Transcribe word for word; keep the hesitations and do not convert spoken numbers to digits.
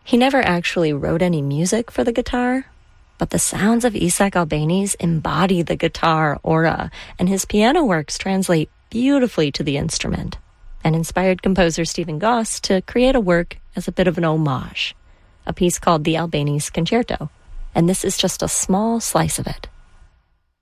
He never actually wrote any music for the guitar, but the sounds of Isaac Albéniz embody the guitar aura, and his piano works translate beautifully to the instrument, and inspired composer Stephen Goss to create a work as a bit of an homage, a piece called the Albéniz Concerto, and this is just a small slice of it.